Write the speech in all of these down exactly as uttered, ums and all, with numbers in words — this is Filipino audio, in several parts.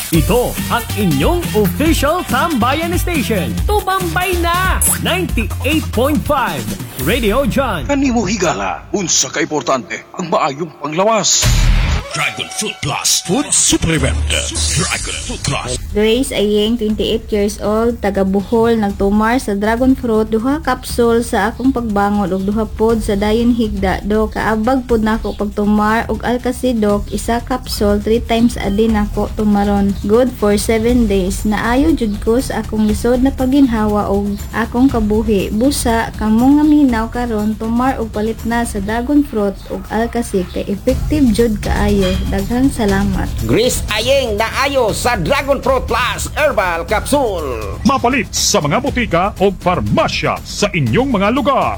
Ito ang inyong official tambayan station. Tumambay na! ninety-eight point five Radio John. Kanimo higala, unsa ka importante ang maayong panglawas. Dragon Fruit Plus Food Supplement. Dragon Fruit Plus. Grace Ayeng, twenty-eight years old, taga Bohol, nagtumar sa dragon fruit, duha kapsul sa akong pagbangon ug duha pod sa dayon higda. Dok, kaabag pod nako pagtumar ug alkasidok, isa kapsul three times a day nako tumaron. Good for seven days. Naayo jud ko sa akong lisod na paginhawa ug akong kabuhi. Busa kamo nga minaw karon tumar ug palit na sa dragon fruit ug alkasi kay effective jud kaayo. Daghang salamat. Grace Ayeng naayo sa Dragon Fruit Plus Herbal Capsule. Mapalit sa mga botika o farmasya sa inyong mga lugar.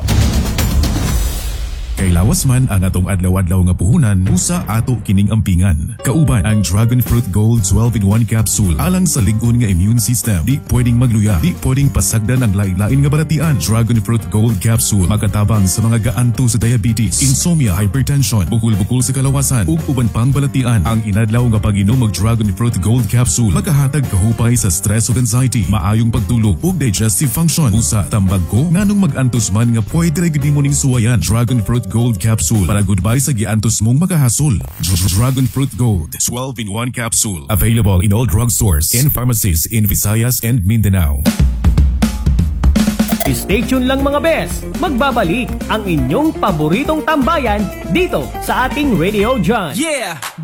Kay lawas man ang atong adlaw-adlaw nga puhunan, usa ato kining ampingan. Kauban ang Dragon Fruit Gold twelve in one capsule alang sa lig-on nga immune system. Di pwedeng magluya, di pwedeng pasagdan ang lain-lain nga balatian. Dragon Fruit Gold capsule magatabang sa mga gaanto sa diabetes, insomnia, hypertension, bukol-bukol sa kalawasan ug uban pang balatian. Ang inadlaw nga pag-inom og Dragon Fruit Gold capsule makahatag kahupay sa stress ug anxiety, maayong pagtulog ug digestive function. Usa tambag ko nganong mag-antos man nga pwede ra gyud nimo ning suwayan. Dragon Fruit Gold capsule para goodbye sa giantos mong makahasol. Dragon Fruit Gold twelve in one capsule. Available in all drugstores and pharmacies in Visayas and Mindanao. Stay tuned lang mga bes. Magbabalik ang inyong paboritong tambayan dito sa ating Radio John. Yeah!